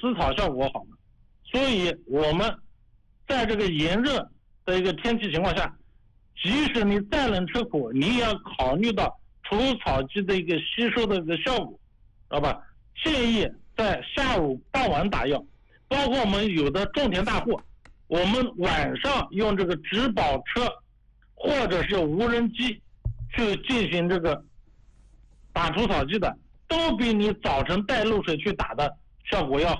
死草效果好的。所以我们在这个炎热的一个天气情况下，即使你再能吃苦，你也要考虑到除草剂的一个吸收的一个效果，知道吧？建议在下午傍晚打药，包括我们有的种田大户，我们晚上用这个植保车或者是无人机去进行这个打除草剂的，都比你早晨带露水去打的效果要好。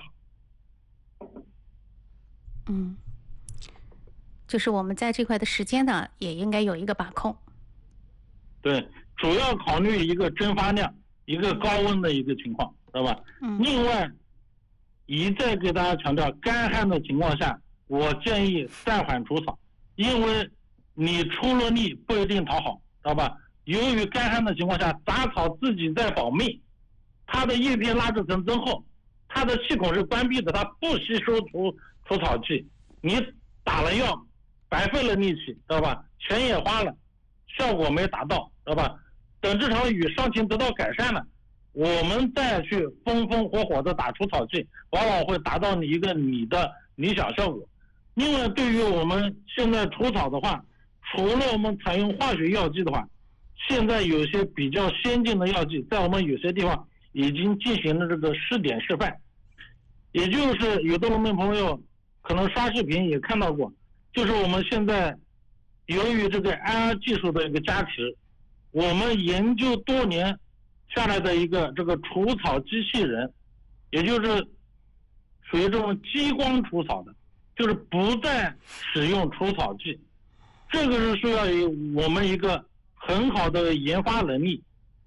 就是我们在这块的时间呢，也应该有一个把控。 对，主要考虑一个蒸发量，一个高温的一个情况，知道吧？另外，一再给大家强调，干旱的情况下，我建议暂缓除草，因为你出了力不一定讨好，知道吧？由于干旱的情况下，杂草自己在保命，它的叶片蜡质层增厚，它的气孔是关闭的，它不吸收除草剂，你打了药白费了力气，知道吧？钱也花了，效果没达到，知道吧？等这场雨伤情得到改善了，我们再去风火的打除草剂，往往会达到你的理想效果。另外，对于我们现在除草的话，除了我们采用化学药剂的话，现在有些比较先进的药剂，在我们有些地方已经进行了这个试点示范。也就是有的农民朋友可能刷视频也看到过，就是我们现在由于这个 IR 技术的一个加持，我们研究多年下来的一个这个除草机器人，也就是属于这种激光除草的，就是不再使用除草剂。这个是需要我们一个很好的研发能力。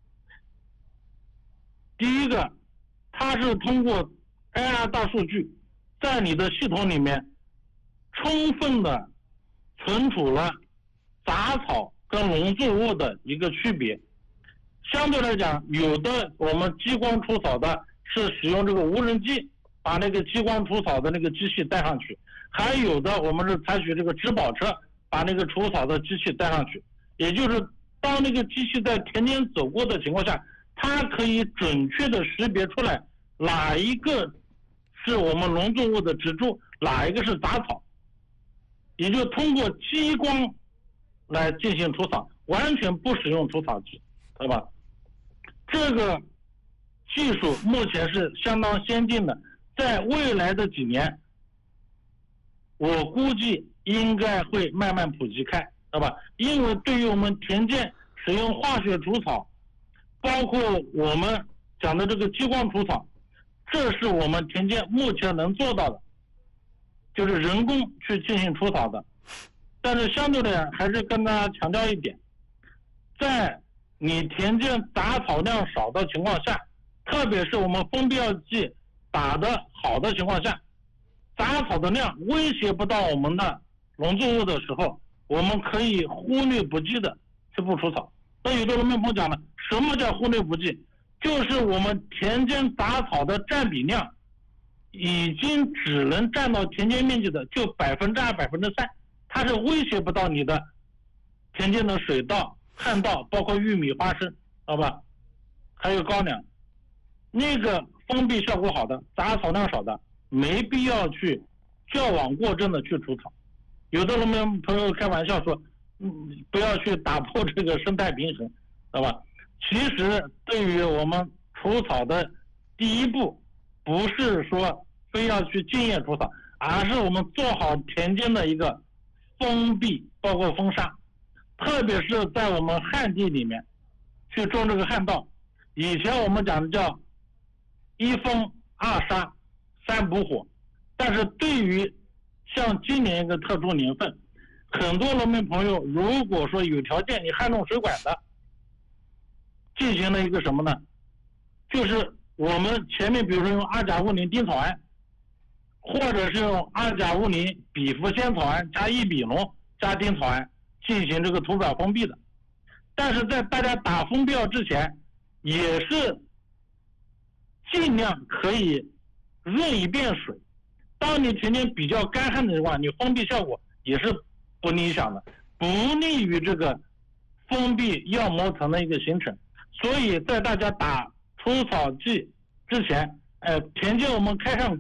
第一个，它是通过 IR 大数据在你的系统里面充分的存储了杂草跟农作物的一个区别。相对来讲，有的我们激光除草的是使用这个无人机把那个激光除草的那个机器带上去，还有的我们是采取这个植保车把那个除草的机器带上去。也就是当那个机器在田间走过的情况下，它可以准确的识别出来哪一个是我们农作物的植株，哪一个是杂草，也就通过激光来进行除草，完全不使用除草剂，对吧？这个技术目前是相当先进的，在未来的几年，我估计应该会慢慢普及开，对吧？因为对于我们田间使用化学除草，包括我们讲的这个激光除草，这是我们田间目前能做到的，就是人工去进行除草的。但是相对的还是跟大家强调一点，在你田间杂草量少的情况下，特别是我们封闭药剂打得好的情况下，杂草的量威胁不到我们的农作物的时候，我们可以忽略不计的去不除草。那有的农民朋友讲了，什么叫忽略不计？就是我们田间杂草的占比量已经只能占到田间面积的就2%、3%，它是威胁不到你的田间的水稻、旱稻，包括玉米、花生，好吧？还有高粱，那个封闭效果好的、杂草量少的，没必要去矫枉过正的去除草。有的农民朋友开玩笑说，不要去打破这个生态平衡，知道吧？其实对于我们除草的第一步，不是说非要去禁业除草，而是我们做好田间的一个封闭，包括封杀。特别是在我们旱地里面去种这个旱稻，以前我们讲的叫1封2杀3补火，但是对于像今年一个特殊年份，很多农民朋友如果说有条件你旱种水管的，进行了一个什么呢？就是我们前面比如说用2甲50丁草胺，或者是用2甲50比伏仙草胺加1比农加丁草胺进行这个土壤封闭的。但是在大家打封闭药之前，也是尽量可以润一遍水。当你田间比较干旱的情况，你封闭效果也是不理想的，不利于这个封闭药膜层的一个形成。所以在大家打除草剂之前，田间我们开上